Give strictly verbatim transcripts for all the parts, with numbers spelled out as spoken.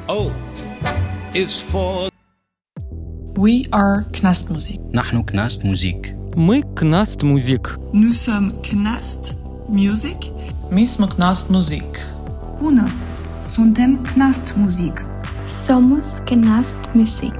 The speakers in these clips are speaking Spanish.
O is for We are Knastmusik. نحن كناست موزيك. Мы Knast Musik. Nous sommes Knast Music. Mi smo Knastmusik. Bună! Suntem Knastmusik. Somos Knast Musik.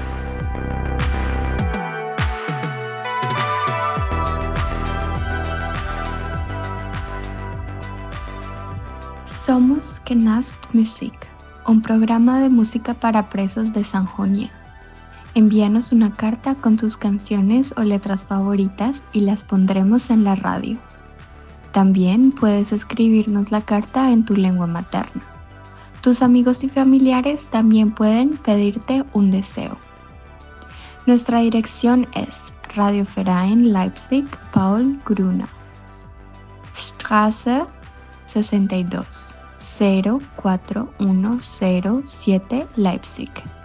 Somos Knast Musik, un programa de música para presos de Sajonia. Envíanos una carta con tus canciones o letras favoritas y las pondremos en la radio. También puedes escribirnos la carta en tu lengua materna. Tus amigos y familiares también pueden pedirte un deseo. Nuestra dirección es Radioverein Leipzig Paul Gruner, Straße sesenta y dos, cero cuatro uno cero siete Leipzig.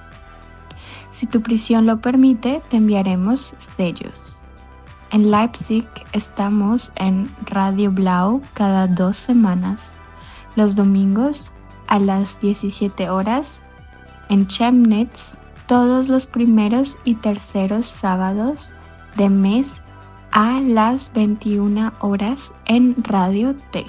Si tu prisión lo permite, te enviaremos sellos. En Leipzig estamos en Radio Blau cada dos semanas, los domingos a las diecisiete horas, en Chemnitz todos los primeros y terceros sábados de mes a las veintiuna horas en Radio T.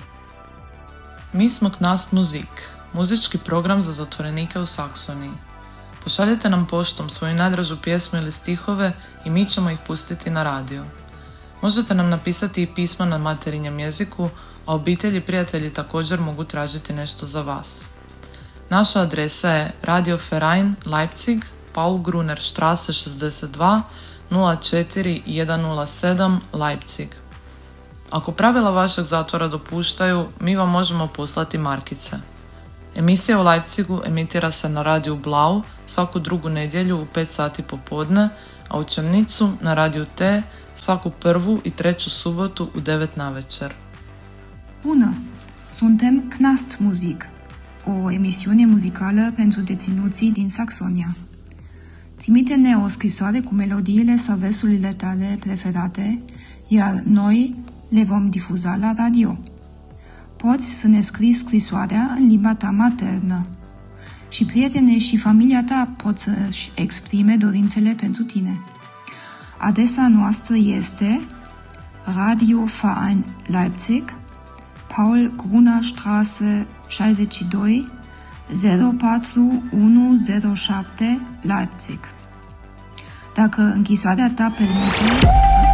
Mi smo Knastmusik, muzički program za zatvorenike u Saksoniji. Pošaljite nam poštom svoju najdražu pjesmu ili stihove i mi ćemo ih pustiti na radio. Možete nam napisati i pismo na materinjem jeziku, a obitelji i prijatelji također mogu tražiti nešto za vas. Naša adresa je Radioverein Leipzig, Paul Gruner Straße šezdeset dva, nula četiri jedan nula sedam Leipzig. Ako pravila vašeg zatvora dopuštaju, mi vam možemo poslati markice. Emisija u Leipzigu emitira se na radiju Blau svaku drugu nedjelju u pet sati popodne, a u Chemnitzu na radiju T svaku prvu i treću subotu u devet navečer. Bună! Suntem Knastmusik, o emisiune muzicală pentru deținuții din Saxonia. Trimite-ne o scrisoare cu melodiile sau versurile tale preferate, iar noi le vom difuza la radio. Poți să ne scrii scrisoarea în limba ta maternă și prietenii și familia ta pot să-și exprime dorințele pentru tine. Adresa noastră este Radioverein Leipzig, Paul Gruner Straße șaizeci și doi, zero patru unu zero șapte Leipzig. Dacă închisoarea ta permite...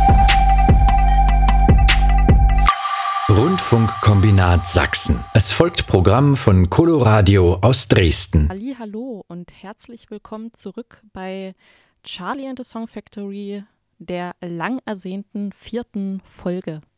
Rundfunkkombinat Sachsen. Es folgt Programm von Coloradio aus Dresden. Hallihallo und herzlich willkommen zurück bei Charlie and the Song Factory, der lang ersehnten vierten Folge.